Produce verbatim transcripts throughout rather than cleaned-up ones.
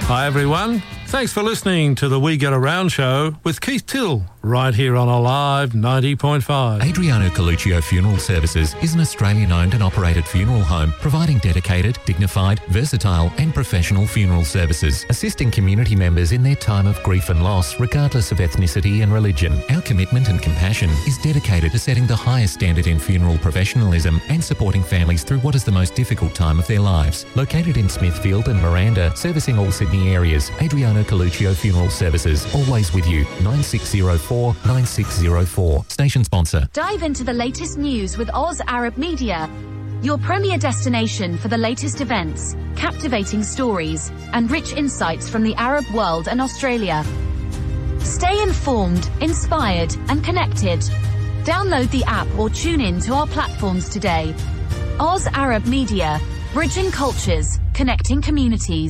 Hi everyone, thanks for listening to the We Get Around show with Keith Till, right here on Alive ninety point five. Adriano Coluccio Funeral Services is an Australian-owned and operated funeral home providing dedicated, dignified, versatile and professional funeral services, assisting community members in their time of grief and loss regardless of ethnicity and religion. Our commitment and compassion is dedicated to setting the highest standard in funeral professionalism and supporting families through what is the most difficult time of their lives. Located in Smithfield and Miranda, servicing all Sydney areas, Adriano Coluccio Funeral Services, always with you. nine six zero four nine six zero four. Station sponsor. Dive into the latest news with Oz Arab Media, your premier destination for the latest events, captivating stories, and rich insights from the Arab world and Australia. Stay informed, inspired, and connected. Download the app or tune in to our platforms today. Oz Arab Media, bridging cultures, connecting communities.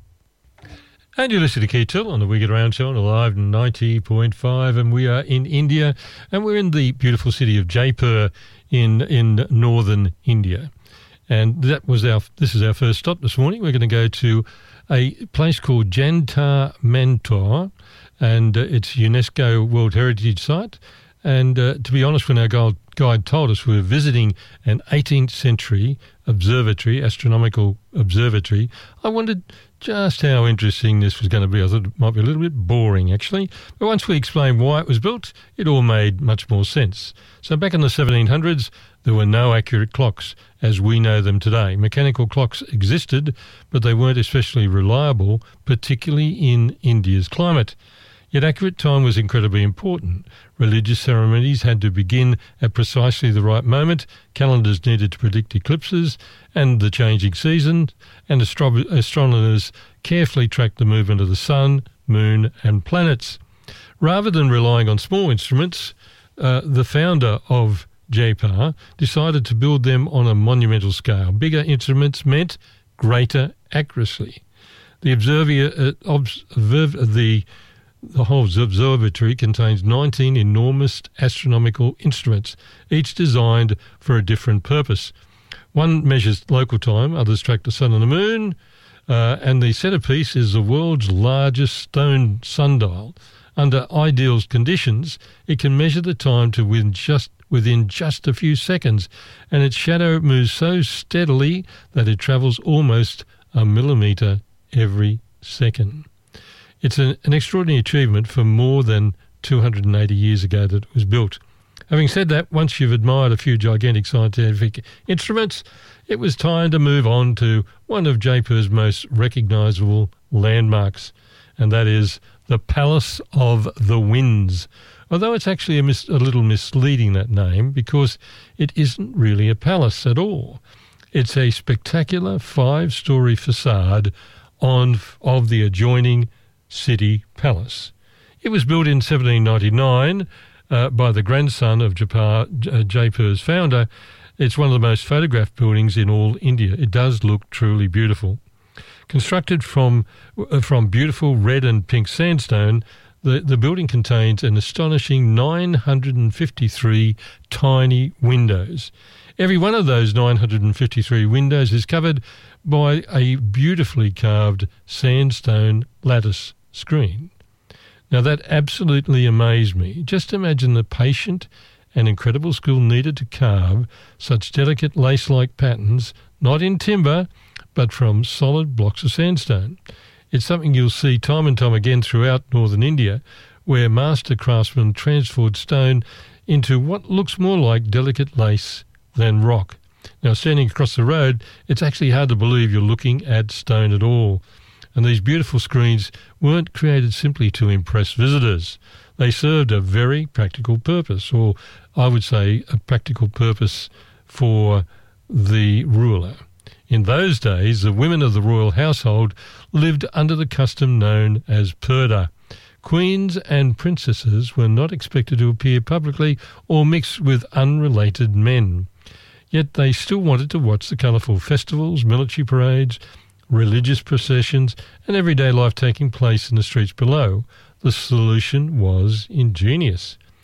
And you're listening to Keith Till on the We Get Around show on Alive ninety point five, and we are in India, and we're in the beautiful city of Jaipur in in northern India. And that was our this is our first stop this morning. We're going to go to a place called Jantar Mantar, and uh, it's UNESCO World Heritage Site. And uh, to be honest, when our guide, guide told us we were visiting an eighteenth century observatory, astronomical observatory, I wondered just how interesting this was going to be. I thought it might be a little bit boring, actually. But once we explained why it was built, it all made much more sense. So back in the seventeen hundreds, there were no accurate clocks as we know them today. Mechanical clocks existed, but they weren't especially reliable, particularly in India's climate. Yet accurate time was incredibly important. Religious ceremonies had to begin at precisely the right moment, calendars needed to predict eclipses and the changing seasons, and astro- astronomers carefully tracked the movement of the sun, moon and planets. Rather than relying on small instruments, uh, the founder of Jaipur decided to build them on a monumental scale. Bigger instruments meant greater accuracy. The observer, uh, observ- the The whole observatory contains nineteen enormous astronomical instruments, each designed for a different purpose. One measures local time, others track the sun and the moon, uh, and the centerpiece is the world's largest stone sundial. Under ideal conditions, it can measure the time to within just, within just a few seconds, and its shadow moves so steadily that it travels almost a millimetre every second. It's an, an extraordinary achievement for more than two hundred eighty years ago that it was built. Having said that, once you've admired a few gigantic scientific instruments, it was time to move on to one of Jaipur's most recognisable landmarks, and that is the Palace of the Winds. Although it's actually a, mis- a little misleading, that name, because it isn't really a palace at all. It's a spectacular five-storey facade on of the adjoining City Palace. It was built in seventeen ninety-nine uh, by the grandson of Jaipur, uh, Jaipur's founder. It's one of the most photographed buildings in all India. It does look truly beautiful. Constructed from uh, from beautiful red and pink sandstone, the, the building contains an astonishing nine hundred fifty-three tiny windows. Every one of those nine hundred fifty-three windows is covered by a beautifully carved sandstone lattice screen. Now that absolutely amazed me. Just imagine the patient and incredible skill needed to carve such delicate lace-like patterns, not in timber, but from solid blocks of sandstone. It's something you'll see time and time again throughout northern India, where master craftsmen transformed stone into what looks more like delicate lace than rock. Now, standing across the road, it's actually hard to believe you're looking at stone at all. And these beautiful screens weren't created simply to impress visitors. They served a very practical purpose, or I would say a practical purpose for the ruler. In those days, the women of the royal household lived under the custom known as purdah. Queens and princesses were not expected to appear publicly or mix with unrelated men. Yet they still wanted to watch the colourful festivals, military parades, religious processions, and everyday life taking place in the streets below. The solution was ingenious.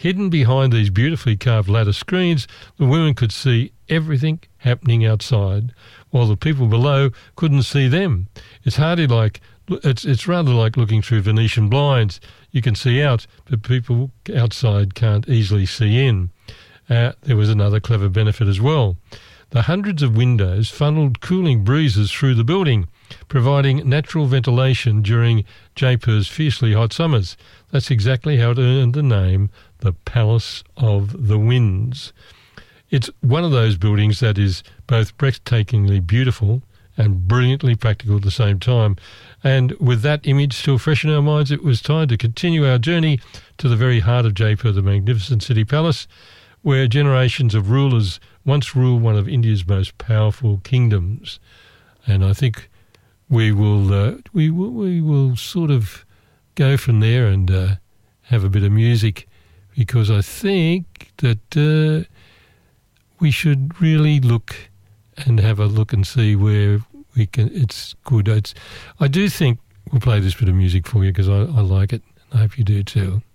Hidden behind these beautifully carved lattice screens, the women could see everything happening outside, while the people below couldn't see them. It's hardly like it's it's rather like looking through Venetian blinds. You can see out, but people outside can't easily see in. Uh, there was another clever benefit as well. The hundreds of windows funneled cooling breezes through the building, providing natural ventilation during Jaipur's fiercely hot summers. That's exactly how it earned the name the Palace of the Winds. It's one of those buildings that is both breathtakingly beautiful and brilliantly practical at the same time. And with that image still fresh in our minds, it was time to continue our journey to the very heart of Jaipur, the magnificent city palace, where generations of rulers once ruled one of India's most powerful kingdoms. And I think we will uh, we will we will sort of go from there and uh, have a bit of music, because I think that uh, we should really look and have a look and see where we can. It's good. It's, I do think we'll play this bit of music for you because I, I like it. I hope you do too.